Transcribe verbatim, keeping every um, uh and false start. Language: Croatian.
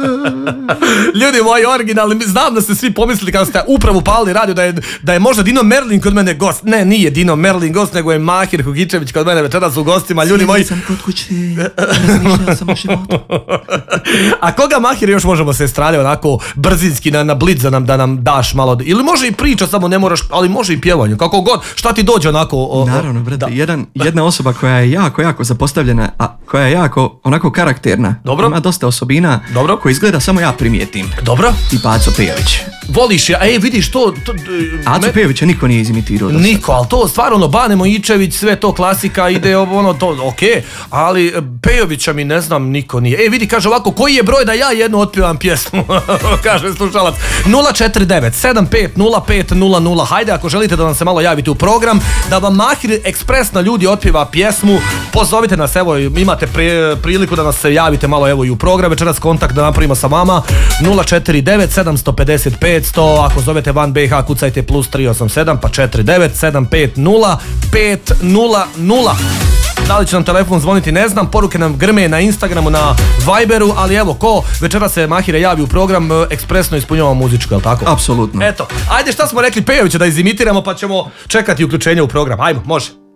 Ljudi moji originalni, znam da ste svi pomislili kada ste upravo upalili radio da je, da je možda Dino Merlin kod mene gost. Ne, nije Dino Merlin gost, nego je Mahir Hugičević kod mene večeras u gostima. Ljudi moji... sam kod kuće, razmišljao sam o životu. A koga, Mahir, još možemo se strane onako brzinski na, na blitz da nam, da nam daš malo, ili može i priča, samo ne moraš, ali može i pjevanje, kako god, šta ti dođe onako... O, o, Naravno, brate, jedan, jedna osoba koja je jako, jako zapostavljena, a koja je jako onako karakterna. Dobro. Ima dosta osobina. Dobro. Koje izgleda samo ja primijetim. Dobro. I Aco Pejović. Voliš ja, ej vidiš to... to Aco me... Pejovića niko nije izimitirao. Niko, ali to stvarno ono, Bane Mojičević, sve to klasika, ide ono to, okej, okay, ali Pejovića mi ne znam, niko nije. Ej vidi, kaže ovako, koji je broj da ja jednu otpivam pjesmu, kaže slušalac. nula četiri devet sedam pet nula pet nula nula, hajde ako želite da nam se malo javite u program, da vam Mahir ekspresno ljudi otpiva pjesmu, pozovite nas, evo imate priliku da nas se javite malo evo i u program, večeras kontakt da napravimo sa vama, nula četiri devet sedam pet nula pet sto, ako zovete van B i H kucajte plus tri osam sedam pa četiri devet sedam pet nula pet nula nula. Da li će nam telefon zvoniti, ne znam, poruke nam grme na Instagramu, na Viberu, ali evo, ko večera se Mahire javi u program, ekspresno ispunjava muzičku, jel tako? Apsolutno. Eto, ajde šta smo rekli Pejovića da izimitiramo pa ćemo čekati uključenje u program, ajmo, može.